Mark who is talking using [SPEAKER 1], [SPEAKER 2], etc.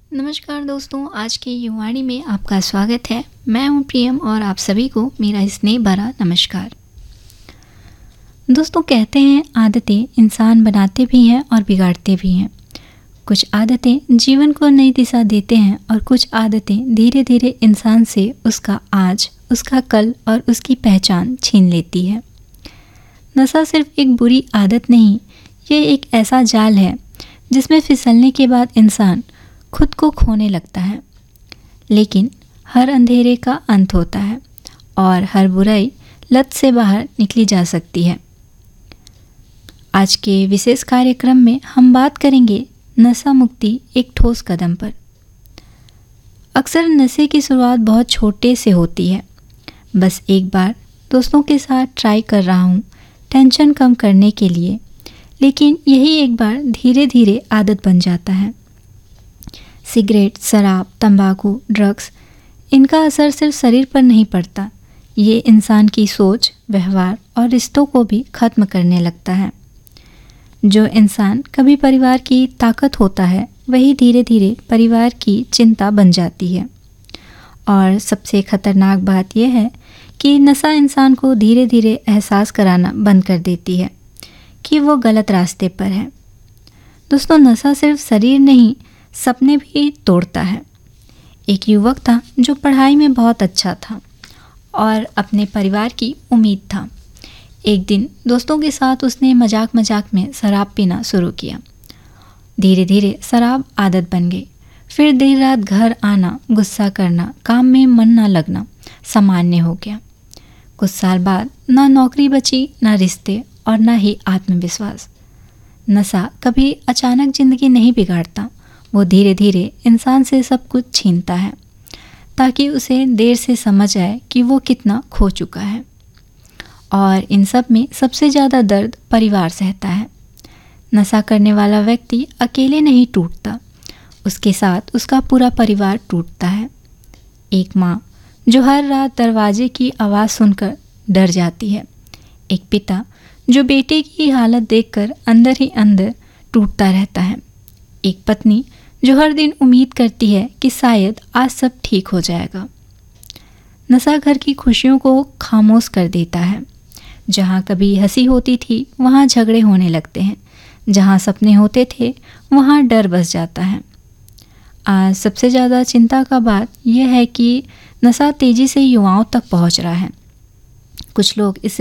[SPEAKER 1] नमस्कार दोस्तों, आज की युवाणी में आपका स्वागत है। मैं हूं प्रियम और आप सभी को मेरा स्नेह भरा नमस्कार। दोस्तों, कहते हैं आदतें इंसान बनाते भी हैं और बिगाड़ते भी हैं। कुछ आदतें जीवन को नई दिशा देते हैं और कुछ आदतें धीरे धीरे इंसान से उसका आज, उसका कल और उसकी पहचान छीन लेती है। नशा सिर्फ एक बुरी आदत नहीं, ये एक ऐसा जाल है जिसमें फिसलने के बाद इंसान खुद को खोने लगता है। लेकिन हर अंधेरे का अंत होता है और हर बुराई लत से बाहर निकली जा सकती है। आज के विशेष कार्यक्रम में हम बात करेंगे नशा मुक्ति एक ठोस कदम पर। अक्सर नशे की शुरुआत बहुत छोटे से होती है। बस एक बार दोस्तों के साथ ट्राई कर रहा हूँ टेंशन कम करने के लिए, लेकिन यही एक बार धीरे धीरे आदत बन जाता है। सिगरेट, शराब, तंबाकू, ड्रग्स, इनका असर सिर्फ शरीर पर नहीं पड़ता, ये इंसान की सोच, व्यवहार और रिश्तों को भी खत्म करने लगता है। जो इंसान कभी परिवार की ताकत होता है, वही धीरे धीरे परिवार की चिंता बन जाती है। और सबसे खतरनाक बात यह है कि नशा इंसान को धीरे धीरे एहसास कराना बंद कर देती है कि वो गलत रास्ते पर है। दोस्तों, नशा सिर्फ शरीर नहीं, सपने भी तोड़ता है। एक युवक था जो पढ़ाई में बहुत अच्छा था और अपने परिवार की उम्मीद था। एक दिन दोस्तों के साथ उसने मजाक मजाक में शराब पीना शुरू किया। धीरे धीरे शराब आदत बन गई। फिर देर रात घर आना, गुस्सा करना, काम में मन ना लगना सामान्य हो गया। कुछ साल बाद ना नौकरी बची, ना रिश्ते और ना ही आत्मविश्वास। नशा कभी अचानक जिंदगी नहीं बिगाड़ता, वो धीरे धीरे इंसान से सब कुछ छीनता है ताकि उसे देर से समझ आए कि वो कितना खो चुका है। और इन सब में सबसे ज़्यादा दर्द परिवार सहता है। नशा करने वाला व्यक्ति अकेले नहीं टूटता, उसके साथ उसका पूरा परिवार टूटता है। एक माँ जो हर रात दरवाजे की आवाज़ सुनकर डर जाती है। एक पिता जो बेटे की हालत देखकर अंदर ही अंदर टूटता रहता है। एक पत्नी जो हर दिन उम्मीद करती है कि शायद आज सब ठीक हो जाएगा। नशा घर की खुशियों को खामोश कर देता है। जहाँ कभी हंसी होती थी, वहाँ झगड़े होने लगते हैं। जहाँ सपने होते थे, वहाँ डर बस जाता है। आज सबसे ज़्यादा चिंता का बात यह है कि नशा तेज़ी से युवाओं तक पहुँच रहा है। कुछ लोग इसे